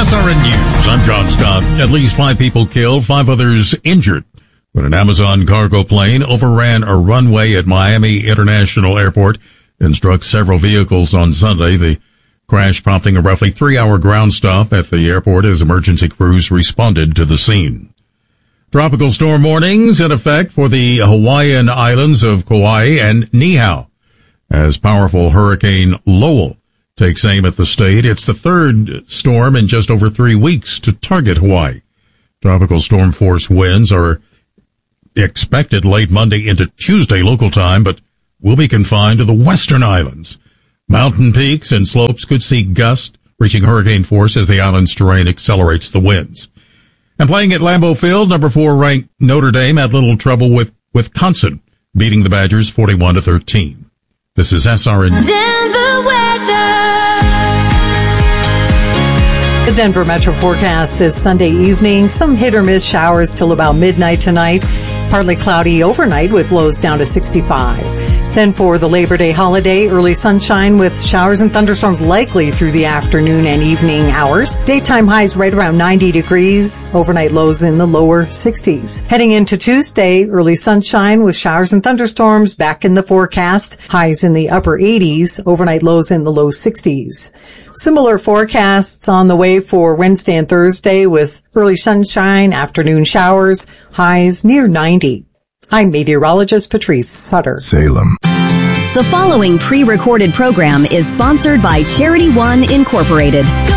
SRN News, I'm John Scott. At least 5 people killed, 5 others injured when an Amazon cargo plane overran a runway at Miami International Airport and struck several vehicles on Sunday. The crash prompting a roughly 3-hour ground stop at the airport as emergency crews responded to the scene. Tropical storm warnings in effect for the Hawaiian islands of Kauai and Niihau as powerful Hurricane Lowell takes aim at the state. It's the third storm in just over 3 weeks to target Hawaii. Tropical storm force winds are expected late Monday into Tuesday local time, but will be confined to the western islands. Mountain peaks and slopes could see gusts reaching hurricane force as the island's terrain accelerates the winds. And playing at Lambeau Field, number 4 ranked Notre Dame had little trouble with Wisconsin, beating the Badgers 41-13. This is SRN. Denver weather. The Denver Metro forecast this Sunday evening. Some hit or miss showers till about midnight tonight. Partly cloudy overnight with lows down to 65. Then for the Labor Day holiday, early sunshine with showers and thunderstorms likely through the afternoon and evening hours. Daytime highs right around 90 degrees. Overnight lows in the lower 60s. Heading into Tuesday, early sunshine with showers and thunderstorms back in the forecast. Highs in the upper 80s. Overnight lows in the low 60s. Similar forecasts on the way for Wednesday and Thursday with early sunshine, afternoon showers, highs near 90. I'm meteorologist Patrice Sutter. Salem. The following pre-recorded program is sponsored by Charity One Incorporated.